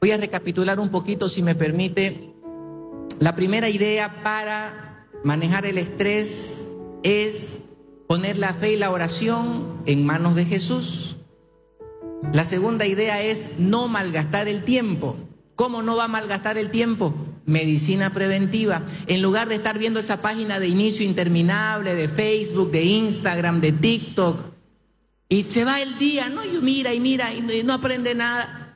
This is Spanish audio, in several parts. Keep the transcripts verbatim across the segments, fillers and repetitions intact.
Voy a recapitular un poquito, si me permite. La primera idea para manejar el estrés es poner la fe y la oración en manos de Jesús. La segunda idea es no malgastar el tiempo. ¿Cómo no va a malgastar el tiempo? Medicina preventiva. En lugar de estar viendo esa página de inicio interminable de Facebook, de Instagram, de TikTok, y se va el día, ¿no? Y mira y mira y no, y no aprende nada.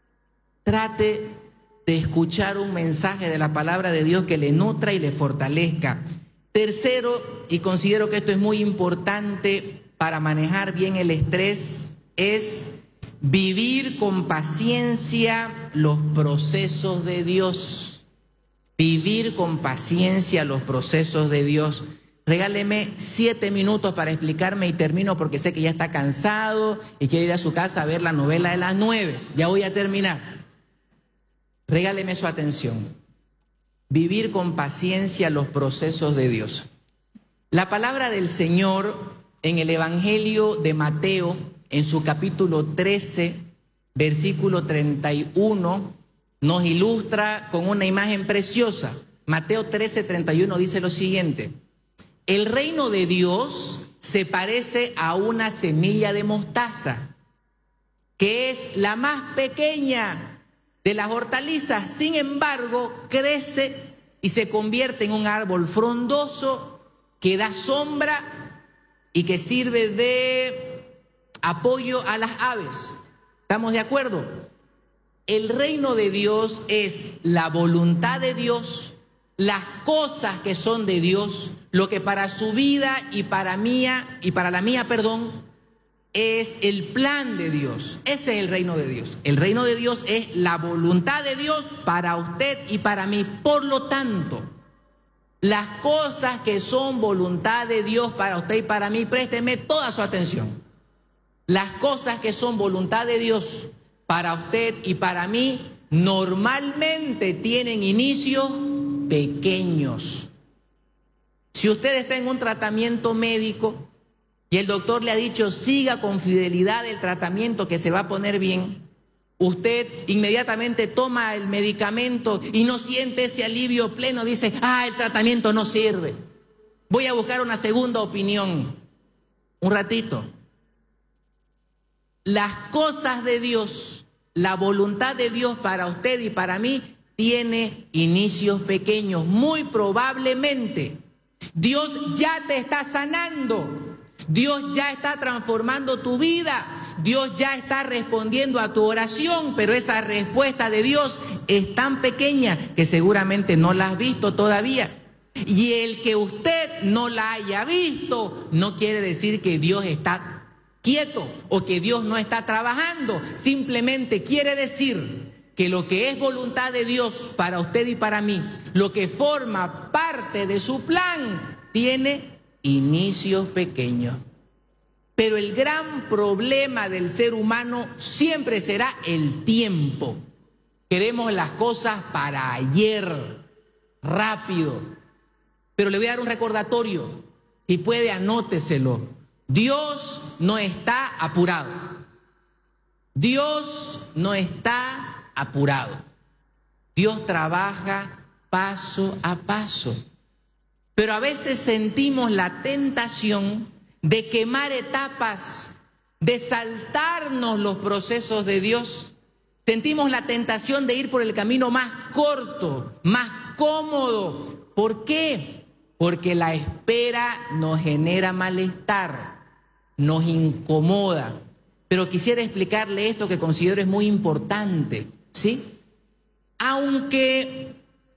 Trate de escuchar un mensaje de la palabra de Dios que le nutra y le fortalezca. Tercero, y considero que esto es muy importante para manejar bien el estrés, es vivir con paciencia los procesos de Dios. Vivir con paciencia los procesos de Dios. Regáleme siete minutos para explicarme y termino porque sé que ya está cansado y quiere ir a su casa a ver la novela de las nueve. Ya voy a terminar. Regáleme su atención. Vivir con paciencia los procesos de Dios. La palabra del Señor en el Evangelio de Mateo, en su capítulo trece, versículo treinta y uno, nos ilustra con una imagen preciosa. Mateo trece, treinta y uno dice lo siguiente: el reino de Dios se parece a una semilla de mostaza, que es la más pequeña de las hortalizas. Sin embargo, crece y se convierte en un árbol frondoso que da sombra y que sirve de apoyo a las aves. ¿Estamos de acuerdo? El reino de Dios es la voluntad de Dios, las cosas que son de Dios, lo que para su vida y para mía y para la mía, perdón, es el plan de Dios. Ese es el reino de Dios. El reino de Dios es la voluntad de Dios para usted y para mí. Por lo tanto, las cosas que son voluntad de Dios para usted y para mí, présteme toda su atención. Las cosas que son voluntad de Dios para usted y para mí normalmente tienen inicios pequeños. Si usted está en un tratamiento médico y el doctor le ha dicho siga con fidelidad el tratamiento que se va a poner bien, usted inmediatamente toma el medicamento y no siente ese alivio pleno, dice, ah, el tratamiento no sirve, voy a buscar una segunda opinión. Un ratito. Las cosas de Dios, la voluntad de Dios para usted y para mí tiene inicios pequeños. Muy probablemente Dios ya te está sanando. Dios ya está transformando tu vida, Dios ya está respondiendo a tu oración, pero esa respuesta de Dios es tan pequeña que seguramente no la has visto todavía. Y el que usted no la haya visto no quiere decir que Dios está quieto o que Dios no está trabajando, simplemente quiere decir que lo que es voluntad de Dios para usted y para mí, lo que forma parte de su plan, tiene inicios pequeños. Pero el gran problema del ser humano siempre será el tiempo. Queremos las cosas para ayer, rápido. Pero le voy a dar un recordatorio. Si puede, anóteselo. Dios no está apurado. Dios no está apurado. Dios trabaja paso a paso. Pero a veces sentimos la tentación de quemar etapas, de saltarnos los procesos de Dios. Sentimos la tentación de ir por el camino más corto, más cómodo. ¿Por qué? Porque la espera nos genera malestar, nos incomoda. Pero quisiera explicarle esto que considero es muy importante, ¿sí? Aunque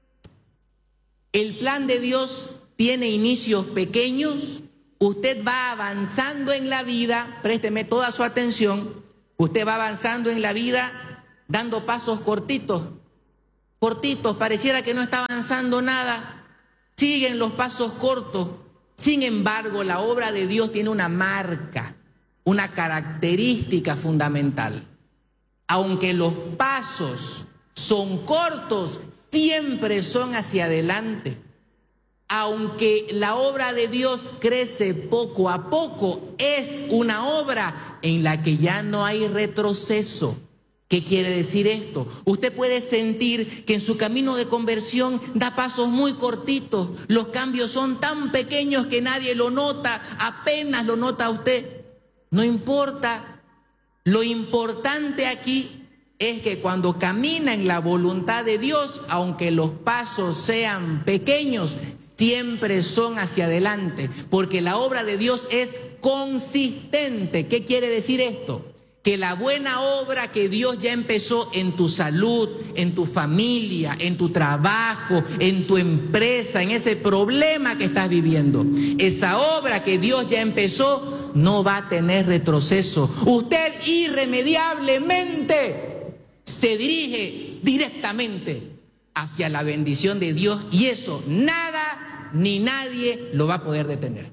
el plan de Dios tiene inicios pequeños, usted va avanzando en la vida, présteme toda su atención, usted va avanzando en la vida dando pasos cortitos, cortitos, pareciera que no está avanzando nada, siguen los pasos cortos. Sin embargo, la obra de Dios tiene una marca, una característica fundamental. Aunque los pasos son cortos, siempre son hacia adelante. Aunque la obra de Dios crece poco a poco, es una obra en la que ya no hay retroceso. ¿Qué quiere decir esto? Usted puede sentir que en su camino de conversión da pasos muy cortitos. Los cambios son tan pequeños que nadie lo nota, apenas lo nota usted. No importa. Lo importante aquí es que cuando camina en la voluntad de Dios, aunque los pasos sean pequeños, siempre son hacia adelante, porque la obra de Dios es consistente. ¿Qué quiere decir esto? Que la buena obra que Dios ya empezó en tu salud, en tu familia, en tu trabajo, en tu empresa, en ese problema que estás viviendo, esa obra que Dios ya empezó no va a tener retroceso. Usted irremediablemente se dirige directamente hacia la bendición de Dios y eso nada ni nadie lo va a poder detener.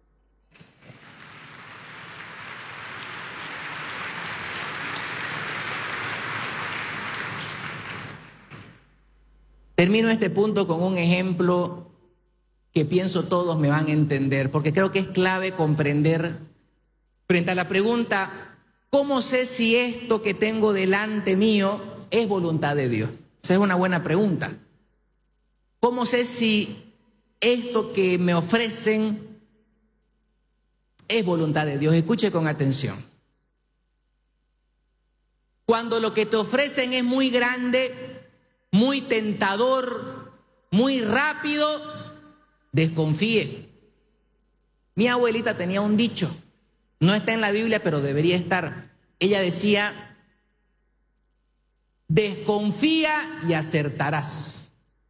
Termino este punto con un ejemplo que pienso todos me van a entender, porque creo que es clave comprender frente a la pregunta, ¿cómo sé si esto que tengo delante mío es voluntad de Dios? Esa es una buena pregunta. ¿Cómo sé si esto que me ofrecen es voluntad de Dios? Escuche con atención. Cuando lo que te ofrecen es muy grande, muy tentador, muy rápido, desconfíe. Mi abuelita tenía un dicho, no está en la Biblia, pero debería estar. Ella decía, desconfía y acertarás.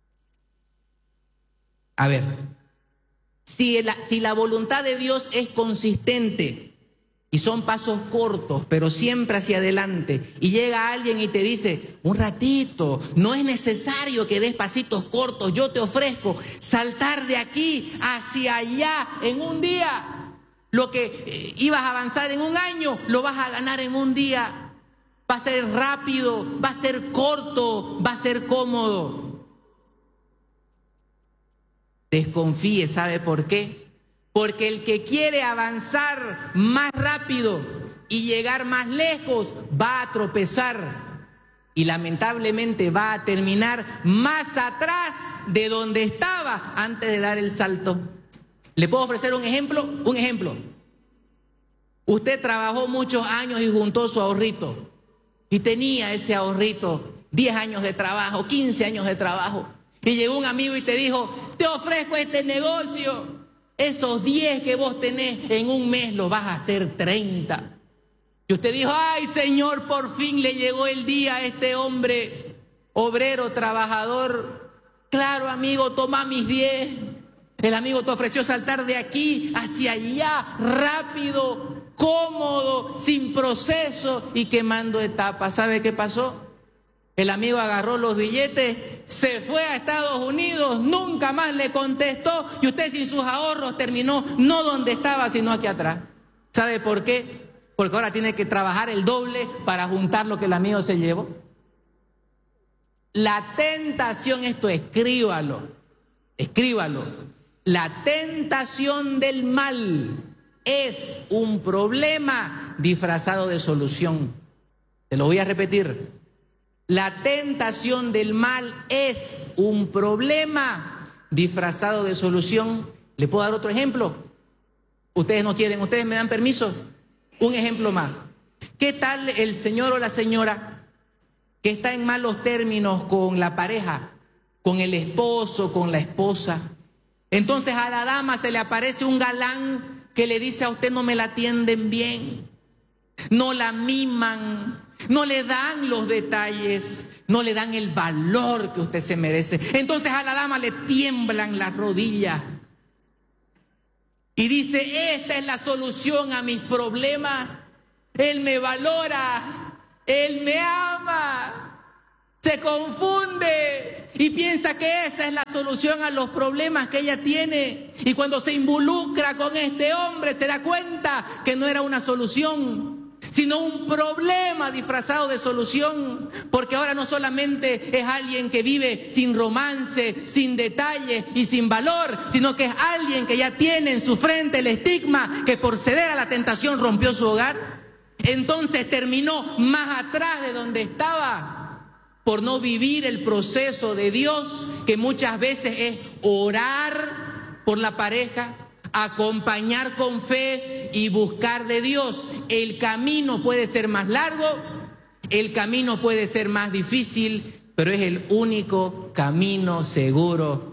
A ver, si la, si la voluntad de Dios es consistente, y son pasos cortos, pero siempre hacia adelante. Y llega alguien y te dice, un ratito, no es necesario que des pasitos cortos. Yo te ofrezco saltar de aquí hacia allá en un día. Lo que eh, ibas a avanzar en un año, lo vas a ganar en un día. Va a ser rápido, va a ser corto, va a ser cómodo. Desconfíe, ¿sabe por qué? Porque el que quiere avanzar más rápido y llegar más lejos va a tropezar y lamentablemente va a terminar más atrás de donde estaba antes de dar el salto. ¿Le puedo ofrecer un ejemplo? Un ejemplo. Usted trabajó muchos años y juntó su ahorrito y tenía ese ahorrito, diez años de trabajo, quince años de trabajo, y llegó un amigo y te dijo, te ofrezco este negocio. Esos diez que vos tenés en un mes los vas a hacer treinta. Y usted dijo, ay Señor, por fin le llegó el día a este hombre obrero, trabajador. Claro, amigo, toma mis diez. El amigo te ofreció saltar de aquí hacia allá, rápido, cómodo, sin proceso y quemando etapas. ¿Sabe qué pasó? El amigo agarró los billetes, se fue a Estados Unidos, nunca más le contestó y usted sin sus ahorros terminó no donde estaba, sino aquí atrás. ¿Sabe por qué? Porque ahora tiene que trabajar el doble para juntar lo que el amigo se llevó. La tentación, esto escríbalo, escríbalo. La tentación del mal es un problema disfrazado de solución. Te lo voy a repetir. La tentación del mal es un problema disfrazado de solución. ¿Le puedo dar otro ejemplo? Ustedes no quieren, ustedes me dan permiso. Un ejemplo más. ¿Qué tal el señor o la señora que está en malos términos con la pareja, con el esposo, con la esposa? Entonces a la dama se le aparece un galán que le dice a usted no me la atienden bien, no la miman, no le dan los detalles, no le dan el valor que usted se merece. Entonces a la dama le tiemblan las rodillas y dice, esta es la solución a mis problemas. Él me valora, él me ama. Se confunde y piensa que esa es la solución a los problemas que ella tiene. Y cuando se involucra con este hombre se da cuenta que no era una solución, sino un problema disfrazado de solución, porque ahora no solamente es alguien que vive sin romance, sin detalle y sin valor, sino que es alguien que ya tiene en su frente el estigma que por ceder a la tentación rompió su hogar. entonces terminó más atrás de donde estaba por no vivir el proceso de Dios, que muchas veces es orar por la pareja, acompañar con fe y buscar de Dios. El camino puede ser más largo, el camino puede ser más difícil, pero es el único camino seguro